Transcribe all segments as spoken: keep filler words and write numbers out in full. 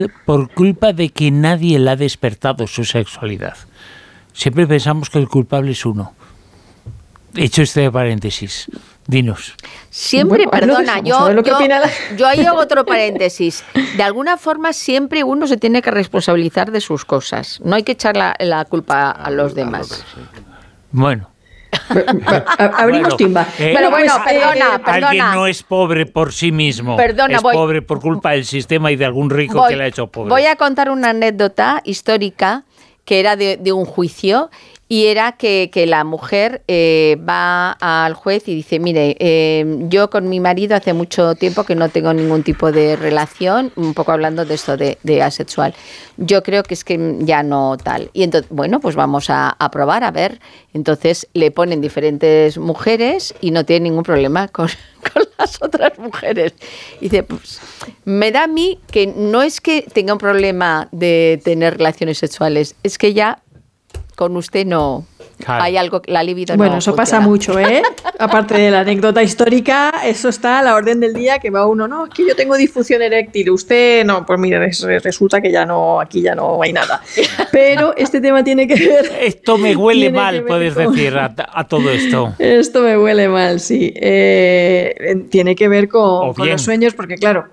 por culpa de que nadie le ha despertado su sexualidad. Siempre pensamos que el culpable es uno. Hecho este paréntesis, dinos. Siempre, bueno, perdona, yo, lo que yo, la... yo ahí hago otro paréntesis. De alguna forma siempre uno se tiene que responsabilizar de sus cosas. No hay que echar la, la culpa a los demás. Bueno. Abrimos bueno, timba. Eh, Pero bueno, pues, perdona, eh, perdona. Alguien no es pobre por sí mismo. Perdona, es voy, pobre por culpa del sistema y de algún rico voy, que le ha hecho pobre. Voy a contar una anécdota histórica que era de, de un juicio. Y era que, que la mujer eh, va al juez y dice, mire, eh, yo con mi marido hace mucho tiempo que no tengo ningún tipo de relación, un poco hablando de esto de, de asexual. Yo creo que es que ya no tal. Y entonces, bueno, pues vamos a, a probar, a ver. Entonces le ponen diferentes mujeres y no tiene ningún problema con, con las otras mujeres. Y dice, pues me da a mí que no es que tenga un problema de tener relaciones sexuales, es que ya... con usted no claro. Hay algo, la libido bueno, no eso funciona. pasa mucho, ¿eh? Aparte de la anécdota histórica, eso está a la orden del día, que va uno, no, es que yo tengo disfunción eréctil, usted no, pues mire, resulta que ya no, aquí ya no hay nada. Pero este tema tiene que ver... Esto me huele mal, puedes con... decir, a, a todo esto. Esto me huele mal, sí. Eh, tiene que ver con, con los sueños, porque claro...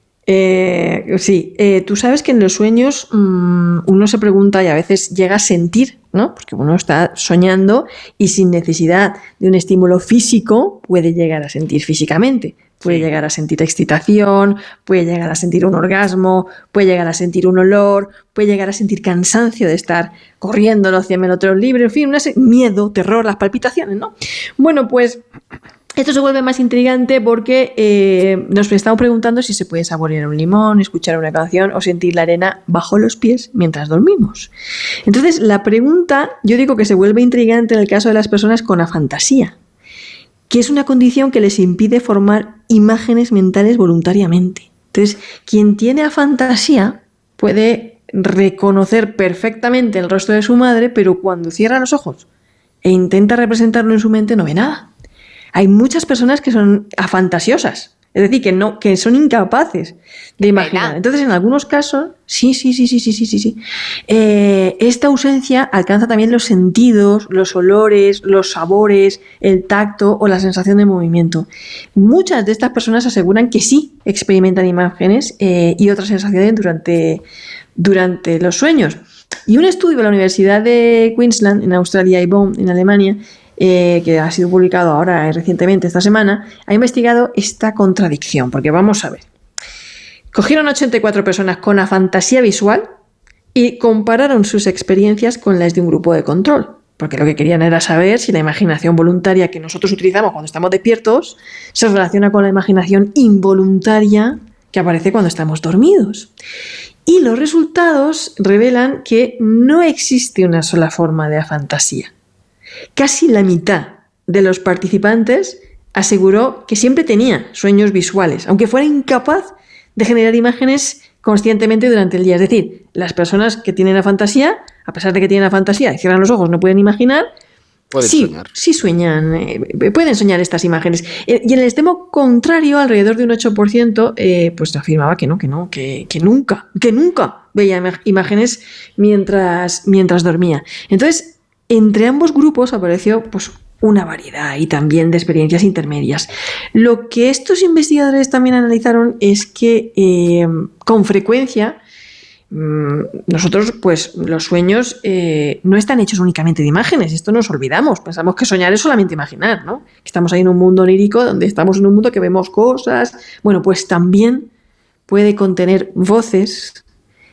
Eh, sí, eh, tú sabes que en los sueños mmm, uno se pregunta y a veces llega a sentir, ¿no? Porque uno está soñando y sin necesidad de un estímulo físico puede llegar a sentir físicamente. Puede sí. llegar a sentir excitación, puede llegar a sentir un orgasmo, puede llegar a sentir un olor, puede llegar a sentir cansancio de estar corriendo los cien metros libres, en fin, una se- miedo, terror, las palpitaciones, ¿no? Bueno, pues... esto se vuelve más intrigante porque eh, nos estamos preguntando si se puede saborear un limón, escuchar una canción o sentir la arena bajo los pies mientras dormimos. Entonces, la pregunta, yo digo que se vuelve intrigante en el caso de las personas con afantasía, que es una condición que les impide formar imágenes mentales voluntariamente. Entonces, quien tiene afantasía puede reconocer perfectamente el rostro de su madre, pero cuando cierra los ojos e intenta representarlo en su mente no ve nada. Hay muchas personas que son afantasiosas, es decir, que no, que son incapaces de imaginar. Entonces, en algunos casos, sí, sí, sí, sí, sí, sí, sí, sí. Eh, esta ausencia alcanza también los sentidos, los olores, los sabores, el tacto o la sensación de movimiento. Muchas de estas personas aseguran que sí experimentan imágenes eh, y otras sensaciones durante, durante los sueños. Y un estudio de la Universidad de Queensland, en Australia, y Bonn, en Alemania, Eh, que ha sido publicado ahora eh, recientemente esta semana, ha investigado esta contradicción, porque vamos a ver. Cogieron ochenta y cuatro personas con afantasía visual y compararon sus experiencias con las de un grupo de control, porque lo que querían era saber si la imaginación voluntaria que nosotros utilizamos cuando estamos despiertos se relaciona con la imaginación involuntaria que aparece cuando estamos dormidos. Y los resultados revelan que no existe una sola forma de afantasía. Casi la mitad de los participantes aseguró que siempre tenía sueños visuales, aunque fuera incapaz de generar imágenes conscientemente durante el día. Es decir, las personas que tienen la fantasía, a pesar de que tienen la fantasía y cierran los ojos, no pueden imaginar, pueden sí, soñar. Sí sueñan, eh, pueden soñar estas imágenes. Eh, y en el extremo contrario, alrededor de un ocho por ciento, eh, pues afirmaba que no, que no, que, que nunca, que nunca veía imágenes mientras, mientras dormía. Entonces, entre ambos grupos apareció pues, una variedad y también de experiencias intermedias. Lo que estos investigadores también analizaron es que eh, con frecuencia mmm, nosotros, pues los sueños eh, no están hechos únicamente de imágenes, esto nos olvidamos, pensamos que soñar es solamente imaginar, ¿no? Que estamos ahí en un mundo onírico donde estamos en un mundo que vemos cosas. Bueno, pues también puede contener voces,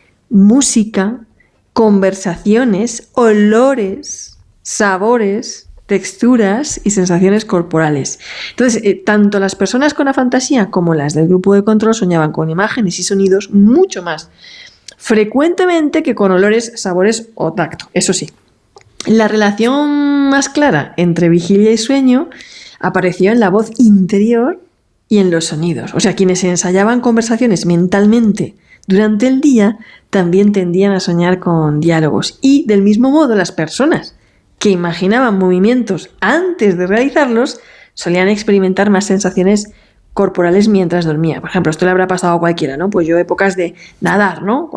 música, conversaciones, olores, sabores, texturas y sensaciones corporales. Entonces, eh, tanto las personas con afantasía como las del grupo de control soñaban con imágenes y sonidos mucho más frecuentemente que con olores, sabores o tacto. Eso sí, la relación más clara entre vigilia y sueño apareció en la voz interior y en los sonidos. O sea, quienes ensayaban conversaciones mentalmente durante el día también tendían a soñar con diálogos. Y del mismo modo, las personas que imaginaban movimientos antes de realizarlos solían experimentar más sensaciones corporales mientras dormía. Por ejemplo, esto le habrá pasado a cualquiera, ¿no? Pues yo épocas de nadar, ¿no?